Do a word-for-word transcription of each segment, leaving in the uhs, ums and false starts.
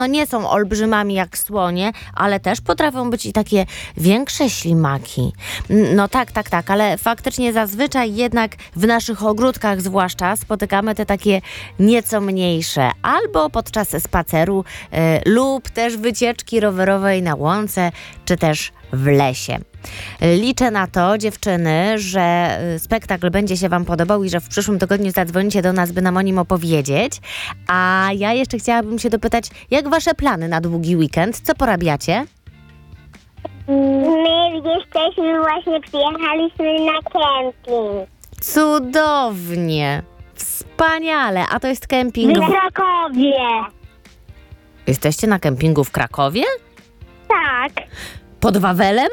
No nie są olbrzymami jak słonie, ale też potrafią być i takie większe ślimaki. No tak, tak, tak, ale faktycznie zazwyczaj jednak w naszych ogródkach zwłaszcza spotykamy te takie nieco mniejsze. Albo podczas spaceru y, lub też wycieczki rowerowej na łące, czy też w lesie. Liczę na to, dziewczyny, że spektakl będzie się wam podobał i że w przyszłym tygodniu zadzwonicie do nas, by nam o nim opowiedzieć. A ja jeszcze chciałabym się dopytać, jak wasze plany na długi weekend? Co porabiacie? My jesteśmy właśnie, przyjechaliśmy na kemping. Cudownie! Wspaniale! A to jest kemping... W Krakowie. Jesteście na kempingu w Krakowie? Tak. Pod Wawelem?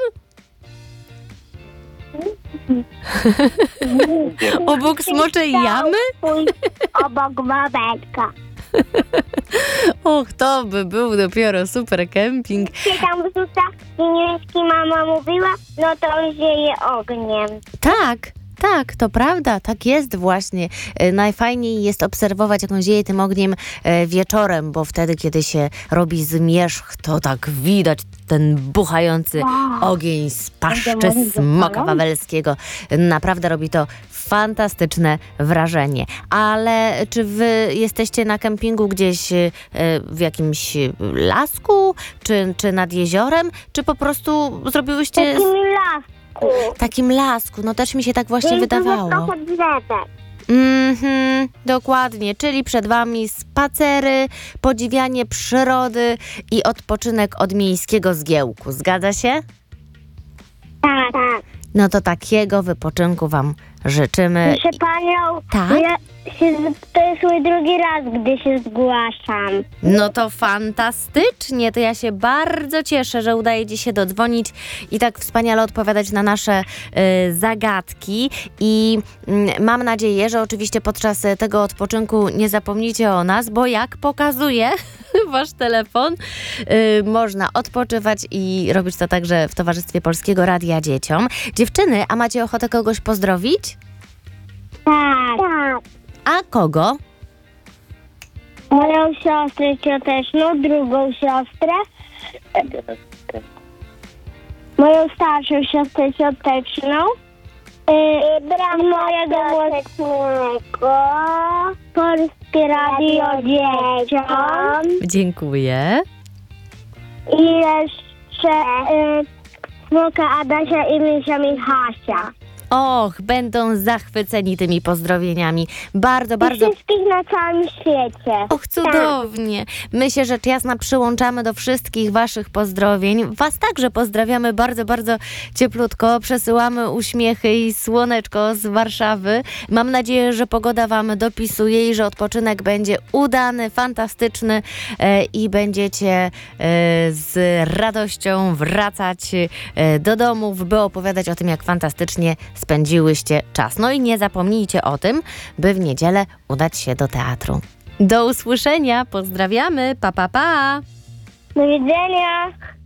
Obok Smoczej Jamy? Obok Wawelka. Och, to by był dopiero super kemping. Się tam rzuca niemiecki, mama mówiła, no to on zieje ogniem. Tak, tak, to prawda, tak jest właśnie. E, najfajniej jest obserwować, jak on zieje tym ogniem e, wieczorem, bo wtedy, kiedy się robi zmierzch, to tak widać ten buchający ogień z paszczy smoka wawelskiego. Naprawdę robi to fantastyczne wrażenie. Ale czy wy jesteście na kempingu gdzieś e, w jakimś lasku, czy, czy nad jeziorem, czy po prostu zrobiłyście... Takim lasku. Takim lasku, no też mi się tak właśnie Jest wydawało. trochę drzewek. Mhm, dokładnie, czyli przed wami spacery, podziwianie przyrody i odpoczynek od miejskiego zgiełku. Zgadza się? Tak, tak. No to takiego wypoczynku wam życzymy. Proszę panią, Tak? ja się, to jest mój drugi raz, gdy się zgłaszam. No to fantastycznie, to ja się bardzo cieszę, że udaje ci się dodzwonić i tak wspaniale odpowiadać na nasze y, zagadki i y, mam nadzieję, że oczywiście podczas tego odpoczynku nie zapomnicie o nas, bo jak pokazuje wasz telefon, y, można odpoczywać i robić to także w towarzystwie Polskiego Radia Dzieciom. Dziewczyny, a macie ochotę kogoś pozdrowić? Tak. tak. A kogo? Moją siostrę cioteczną, drugą siostrę, moją starszą siostrę cioteczną, yy, mojego młodszego, Polskie Radio Dzieciom Dziękuję. i jeszcze yy, Smoka Adasia i Misia Michasia. Och, będą zachwyceni tymi pozdrowieniami. Bardzo, I bardzo... wszystkich na całym świecie. Och, cudownie. My się rzecz jasna przyłączamy do wszystkich waszych pozdrowień. Was także pozdrawiamy bardzo, bardzo cieplutko. Przesyłamy uśmiechy i słoneczko z Warszawy. Mam nadzieję, że pogoda wam dopisuje i że odpoczynek będzie udany, fantastyczny e, i będziecie e, z radością wracać e, do domów, by opowiadać o tym, jak fantastycznie spędziłyście czas. No i nie zapomnijcie o tym, by w niedzielę udać się do teatru. Do usłyszenia, pozdrawiamy, pa pa pa! Do widzenia.